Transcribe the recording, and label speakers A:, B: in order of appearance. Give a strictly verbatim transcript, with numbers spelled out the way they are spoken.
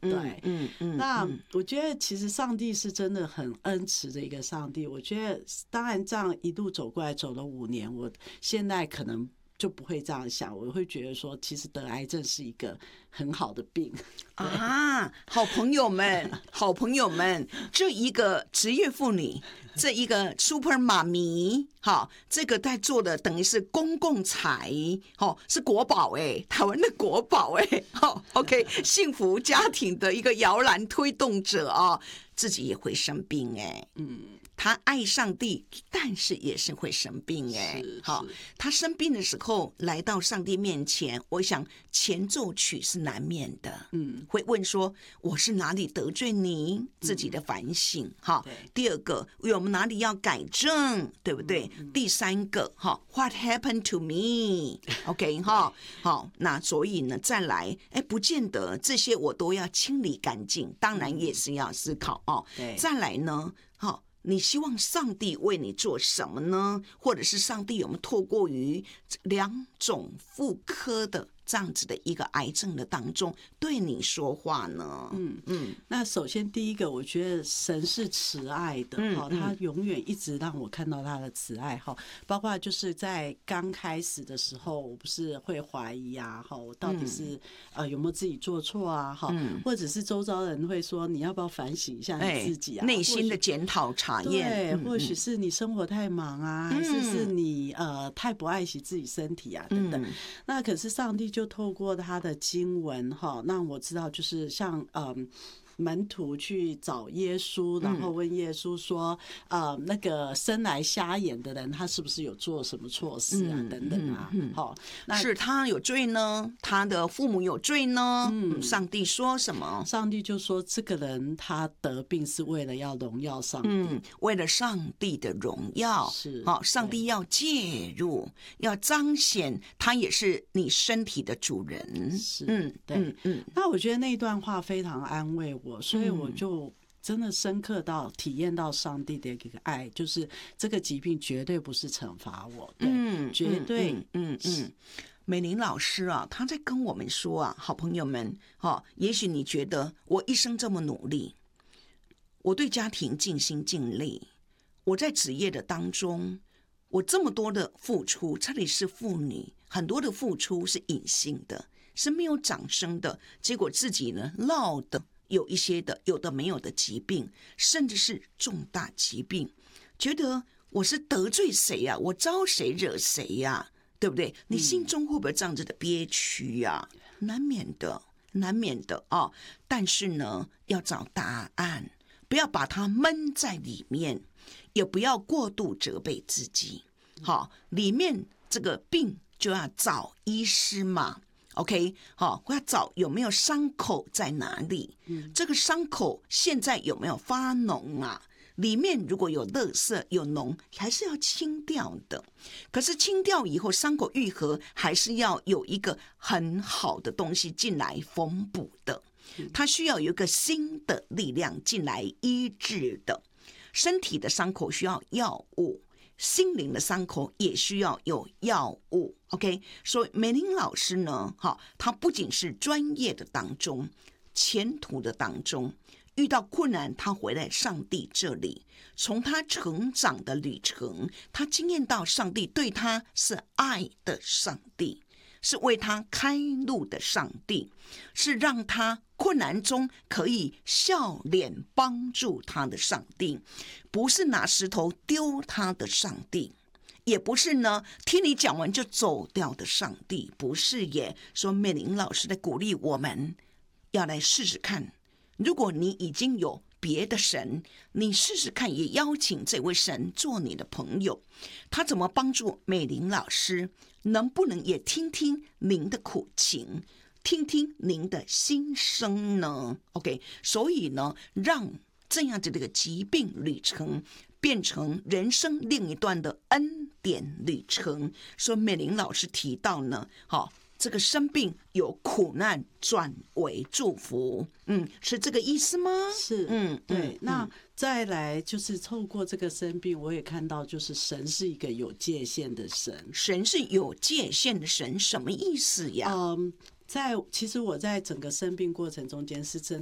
A: 对，
B: 嗯嗯。
A: 那我觉得其实上帝是真的很恩慈的一个上帝。我觉得当然这样一路走过来，走了五年，我现在可能就不会这样想，我会觉得说，其实得癌症是一个很好的病
B: 啊！好朋友们，好朋友们，这一个职业妇女，这一个 super 妈咪，哈，这个在做的等于是公共财，哈，是国宝哎，台湾的国宝哎，好 ，OK， 幸福家庭的一个摇篮推动者啊，自己也会生病哎，嗯。他爱上帝，但是也是会生病哎。好，他生病的时候来到上帝面前，我想前奏曲是难免的，嗯，会问说我是哪里得罪你，自己的反省哈。第二个，我们哪里要改正，对不对？嗯、第三个哈 ，What happened to me？OK、okay, 哈，好，那所以呢，再来，哎，不见得这些我都要清理干净，当然也是要思考哦。
A: 对，
B: 再来呢，好。你希望上帝为你做什么呢？或者是上帝有没有透过于两种妇科的这样子的一个癌症的当中对你说话呢？
A: 嗯嗯。那首先第一个，我觉得神是慈爱的，嗯嗯、他永远一直让我看到他的慈爱哈。包括就是在刚开始的时候，我不是会怀疑啊，哈，我到底是、嗯、呃有没有自己做错啊，哈、嗯，或者是周遭人会说你要不要反省一下你自己啊，
B: 内、哎、心的检讨查验。
A: 对，或许是你生活太忙啊，嗯、还是是你呃太不爱惜自己身体啊等等。嗯、那可是上帝就透过他的经文哈，让我知道就是像嗯。门徒去找耶稣，然后问耶稣说：“呃，那个生来瞎眼的人，他是不是有做什么错事啊？等等啊？好、
B: 嗯，是他有罪呢？他的父母有罪呢？嗯，上帝说什么？
A: 上帝就说这个人他得病是为了要荣耀上帝，
B: 嗯，为了上帝的荣耀
A: 是
B: 好、哦，上帝要介入，要彰显他也是你身体的主人。
A: 是，嗯，对，嗯嗯。那我觉得那一段话非常安慰我。所以我就真的深刻到体验到上帝的一个爱，就是这个疾病绝对不是惩罚我，对，嗯、绝对，
B: 嗯嗯嗯。美玲老师啊，她在跟我们说啊，好朋友们，哦，也许你觉得我一生这么努力，我对家庭尽心尽力，我在职业的当中，我这么多的付出，这里是妇女，很多的付出是隐性的。是没有掌声的，结果自己呢落的有一些的有的没有的疾病，甚至是重大疾病，觉得我是得罪谁呀、啊？我招谁惹谁呀、啊？对不对？你心中会不会这样子的憋屈呀、啊？难免的，难免的啊、哦。但是呢，要找答案，不要把它闷在里面，也不要过度责备自己。好，里面这个病就要找医师嘛。OK， 好，我要找有没有伤口在哪里？嗯，这个伤口现在有没有发脓啊？里面如果有垃圾有脓，还是要清掉的。可是清掉以后，伤口愈合，还是要有一个很好的东西进来缝补的。它需要有一个新的力量进来医治的。身体的伤口需要药物。心灵的伤口也需要有药物 ，OK？ 所以美玲老师呢，哈，她不仅是专业的当中，前途的当中遇到困难，她回来上帝这里，从她成长的旅程，她经验到上帝对她是爱的上帝，是为她开路的上帝，是让她困难中可以笑脸帮助他的上帝，不是拿石头丢他的上帝，也不是呢听你讲完就走掉的上帝，不是耶。说美玲老师在鼓励我们要来试试看，如果你已经有别的神，你试试看，也邀请这位神做你的朋友，他怎么帮助美玲老师，能不能也听听您的苦情，听听您的心声呢 ？OK， 所以呢，让这样子的一个疾病旅程变成人生另一段的恩典旅程。说美玲老师提到呢，好、哦，这个生病有苦难转为祝福，嗯，是这个意思吗？
A: 是，嗯，对。嗯、那再来就是透过这个生病，我也看到，就是神是一个有界限的神，
B: 神是有界限的神，什么意思呀？
A: 嗯。在其实我在整个生病过程中间是真